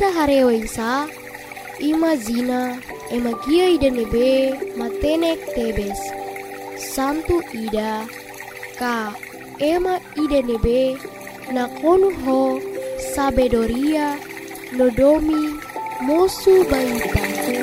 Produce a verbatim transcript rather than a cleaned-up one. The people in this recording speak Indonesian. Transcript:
Ita harewaisa, ima zina, ema gia ida nebe, matenek tebes. Santu ida, ka ema ida nebe, na konu ho, sabedoria, nodomi, mosu baita.